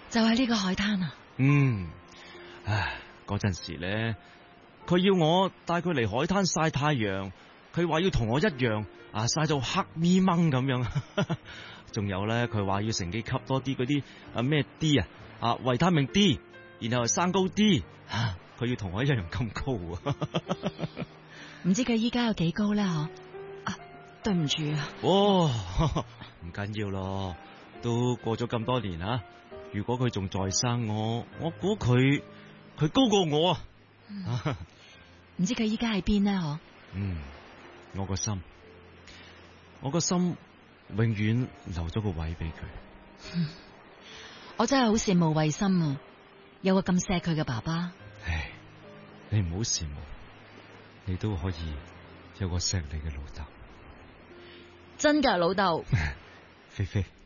就係呢個海灘啊。 唉，嗰陣時咧，佢要我帶佢嚟海灘曬太陽，佢話要同我一樣曬到黑咪掹咁樣。仲有咧，佢話要乘機吸多啲嗰啲咩 D 維他命 D， 然後生高啲。佢要同我一樣咁高啊！ 唔知佢依家有幾高咧？嗬？對唔住啊。 唔緊要咯，都過咗咁多年啊。如果佢仲在生，我估佢高過我啊。 唔知佢依家喺邊咧？嗬？ 我個心永遠留咗個位俾佢。 我真係好羨慕慧心啊，有個咁錫佢嘅爸爸。 唉，你唔好羨慕，你都可以有個錫你嘅老豆。 真㗎，老豆。 菲菲。